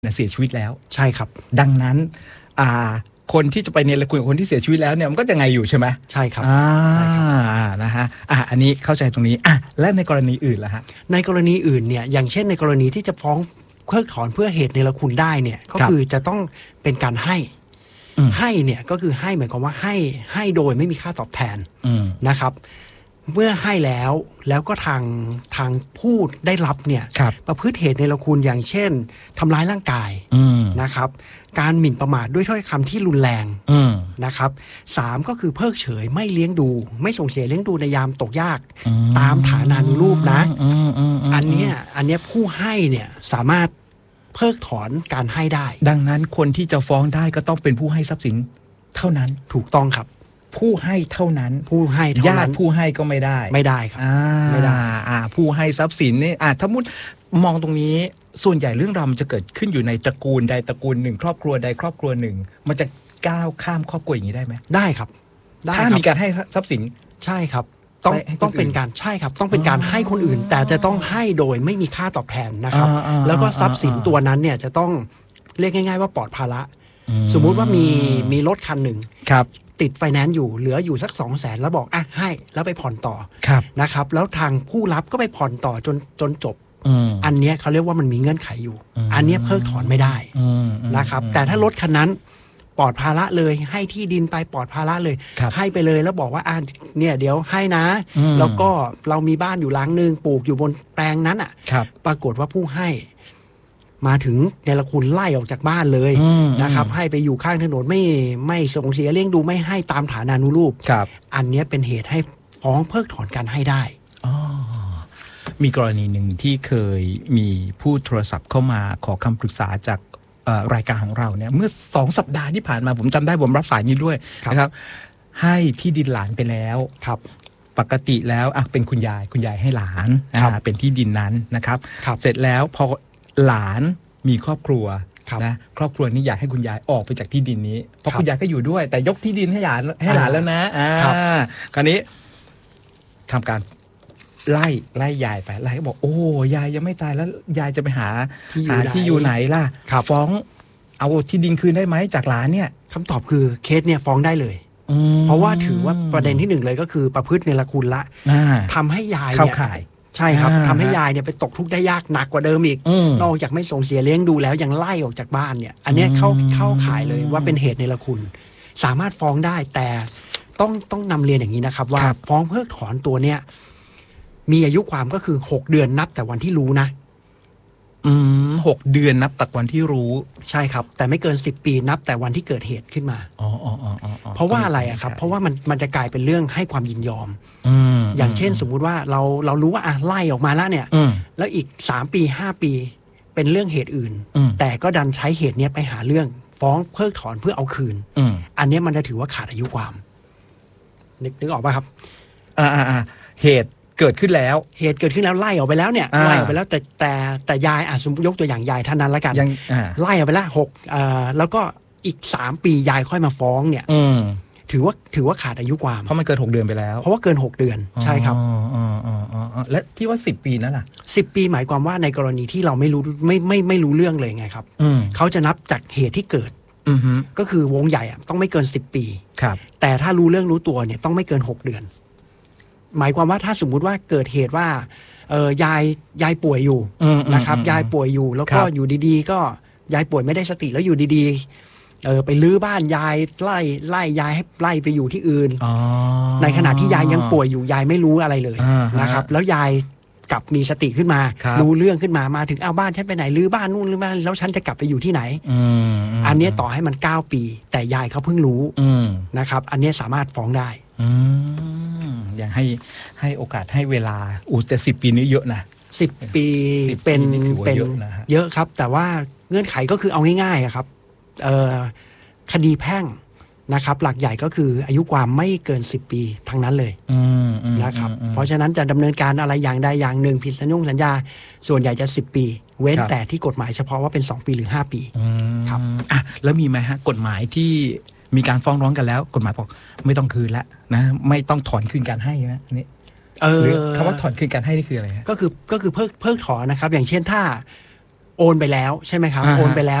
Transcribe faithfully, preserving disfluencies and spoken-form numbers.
เสียชีวิตแล้วใช่ครับดังนั้นอ่าคนที่จะไปเนรคุณกับคนที่เสียชีวิตแล้วเนี่ยมันก็ยังไงอยู่ใช่ไหมใช่ครับอ่านะฮะอ่ะอันนี้เข้าใจตรงนี้อ่ะและในกรณีอื่นล่ะฮะในกรณีอื่นเนี่ยอย่างเช่นในกรณีที่จะฟ้องเพิกถอนเพื่อเหตุเนรคุณได้เนี่ยก็คือจะต้องเป็นการให้ให้เนี่ยก็คือให้หมายความว่าให้ให้โดยไม่มีค่าตอบแทนนะครับเมื่อให้แล้วแล้วก็ทางทางผู้ได้รับเนี่ยประพฤติเหตุเนรคุณอย่างเช่นทำร้ายร่างกายนะครับการหมิ่นประมาทด้วยถ้อยคำที่รุนแรงนะครับสามก็คือเพิกเฉยไม่เลี้ยงดูไม่ส่งเสียเลี้ยงดูในยามตกยากตามฐานานุรูปนะอันเนี้ยอันเนี้ยผู้ให้เนี่ยสามารถเพิกถอนการให้ได้ดังนั้นคนที่จะฟ้องได้ก็ต้องเป็นผู้ให้ทรัพย์สินเท่านั้นถูกต้องครับผู้ให้เท่านั้นผู้ให้เท่านั้นญาติผู้ให้ก็ไม่ได้ไม่ได้ครับไม่ได้อ่าผู้ให้ทรัพย์สินนี่อ่าถ้ามุดมองตรงนี้ส่วนใหญ่เรื่องราวมันจะเกิดขึ้นอยู่ในตระกูลใดตระกูลหนึ่งครอบครัวใดครอบครัวหนึ่งมันจะก้าวข้ามครอบครัวอย่างนี้ได้ไหมได้ครับถ้ามีการให้ทรัพย์สินใช่ครับต้องต้องเป็นการใช่ครับต้องเป็นการให้คนอื่นแต่จะต้องให้โดยไม่มีค่าตอบแทนนะครับแล้วก็ทรัพย์สินตัวนั้นเนี่ยจะต้องเรียกง่ายๆว่าปลอดภาระสมมุติว่ามีมีรถคันหนึ่งติดไฟแนนซ์อยู่เหลืออยู่สักสองแสนแล้วบอกอ่ะให้แล้วไปผ่อนต่อนะครับแล้วทางผู้รับก็ไปผ่อนต่อจนจนจบอันนี้เขาเรียกว่ามันมีเงื่อนไขอยู่อันนี้เพิกถอนไม่ได้นะครับแต่ถ้ารถคันนั้นปลอดภาระเลยให้ที่ดินไปปลอดภาระเลยให้ไปเลยแล้วบอกว่าอ่าเนี่ยเดี๋ยวให้นะแล้วก็เรามีบ้านอยู่หลังนึงปลูกอยู่บนแปลงนั้นอ่ะปรากฏว่าผู้ให้มาถึงเนรคุณไล่ออกจากบ้านเลยนะครับให้ไปอยู่ข้างถนนไม่ไม่ส่งเสียเลี้ยงดูไม่ให้ตามฐานานุรูปอันนี้เป็นเหตุให้ฟ้องเพิกถอนการให้ได้มีกรณีหนึ่งที่เคยมีผู้โทรศัพท์เข้ามาขอคำปรึกษาจากรายการของเราเนี่ยเมื่อสองสัปดาห์ที่ผ่านมาผมจำได้ผมรับสายนี้ด้วยนะครับให้ที่ดินหลานไปแล้วครับปกติแล้วอ่ะเป็นคุณยายคุณยายให้หลานเป็นที่ดินนั้นนะครับเสร็จแล้วพอหลานมีครอบครัวนะครอบครัวนี้อยากให้คุณยายออกไปจากที่ดินนี้เพราะคุณยายก็อยู่ด้วยแต่ยกที่ดินให้หลานให้หลานแล้วนะอ่าคราวนี้ทำการไล่ไล่ยายไปไล่ก็บอกโอ้ยายยังไม่ตายแล้วยายจะไปหาหาที่อยู่ไหนล่ะฟ้องเอาที่ดินคืนได้ไหมจากหลานเนี่ยคำตอบคือเคสเนี่ยฟ้องได้เลยเพราะว่าถือว่าประเด็นที่หนึ่งเลยก็คือประพฤติเนรคุณละทำให้ยายเข้าข่ายใช่ครับทำให้ยายเนี่ยไปตกทุกข์ได้ยากหนักกว่าเดิมอีกนอกจากไม่ส่งเสียเลี้ยงดูแล้วยังไล่ออกจากบ้านเนี่ยอันนี้เข้าเข้าข่ายเลยว่าเป็นเหตุเนรคุณสามารถฟ้องได้แต่ต้องต้องนำเรียนอย่างนี้นะครับว่าฟ้องเพิกถอนตัวเนี่ยมีอายุความก็คือหกเดือนนับแต่วันที่รู้นะอืมหกเดือนนับแต่วันที่รู้ใช่ครับแต่ไม่เกินสิบปีนับแต่วันที่เกิดเหตุขึ้นมาอ๋ออ๋ออ๋อเพราะว่าอะไรอะครับเพราะว่ามันมันจะกลายเป็นเรื่องให้ความยินยอมอย่างเช่นสมมุติว่าเราเรารู้ว่าอ่ะไล่ออกมาแล้วเนี่ยแล้วอีกสามปีห้าปีเป็นเรื่องเหตุอื่นแต่ก็ดันใช้เหตุเนี้ยไปหาเรื่องฟ้องเพิกถอนเพื่อเอาคืนอันนี้มันจะถือว่าขาดอายุความนึกนึกออกป่ะครับอ่าอ่าเหตุเกิดขึ้นแล้วเหตุเกิดขึ้นแล้วไล่ออกไปแล้วเนี่ยไล่ออกไปแล้วแต่แต่แต่ยายอ่ะสมมติยกตัวอย่างยายท่านนั้นแล้วกันไล่ออกไปแล้วหกอ่าแล้วก็อีกสามปียายค่อยมาฟ้องเนี่ยถือว่าถือว่าขาดอายุความเพราะมันเกินหกเดือนไปแล้วเพราะว่าเกินหกเดือนใช่ครับอ๋ออ๋ออ๋อและที่ว่าสิบปีนั่นล่ะสิบปีหมายความว่าในกรณีที่เราไม่รู้ไม่ไม่ไม่รู้เรื่องเลยไงครับเขาจะนับจากเหตุที่เกิดก็คือวงใหญ่อ่ะต้องไม่เกินสิบปีครับแต่ถ้ารู้เรื่องรู้ตัวเนี่ยต้องไม่เกินหกเดือนหมายความว่าถ้าสมมุติว่าเกิดเหตุว่าเออยายยายป่วยอยู่นะครับยายป่วยอยู่แล้วก็อยู่ดีๆก็ยายป่วยไม่ได้สติแล้วอยู่ดีๆเออไปลื้อบ้านยายไล่ไล่ยายให้ไล่ไปอยู่ที่อื่นในขณะที่ยายยังป่วยอยู่ยายไม่รู้อะไรเลยนะครับแล้วยายกลับมีสติขึ้นมารู้เรื่องขึ้นมามาถึงเอาบ้านฉันไปไหนลื้อบ้านนู่นลื้อบ้านแล้วฉันจะกลับไปอยู่ที่ไหนอันนี้ต่อให้มันเก้าปีแต่ยายเขาเพิ่งรู้นะครับอันนี้สามารถฟ้องได้อย่างให้ให้โอกาสให้เวลาอู้แต่สิบปีนี้เยอะนะสิบปีเป็นเป็นเยอะครับแต่ว่าเงื่อนไขก็คือเอาง่ายๆครับคดีแพ่งนะครับหลักใหญ่ก็คืออายุความไม่เกินสิบปีทั้งนั้นเลยนะครับเพราะฉะนั้นจะดำเนินการอะไรอย่างใดอย่างหนึ่งผิดสัญญงสัญญาส่วนใหญ่จะสิบปีเว้นแต่ที่กฎหมายเฉพาะว่าเป็นสองปีหรือห้าปีครับอ่ะแล้วมีไหมฮะกฎหมายที่มีการฟ้องร้องกันแล้วกฎหมายบอกไม่ต้องคืนแล้วนะไม่ต้องถอนคืนการให้นะนี่หรือคำว่าถอนคืนการให้นี่คืออะไรก็คือก็คือเพิกเพิกถอนนะครับอย่างเช่นถ้าโโอนไปแล้วใช่ไหมครับโอนไปแล้ว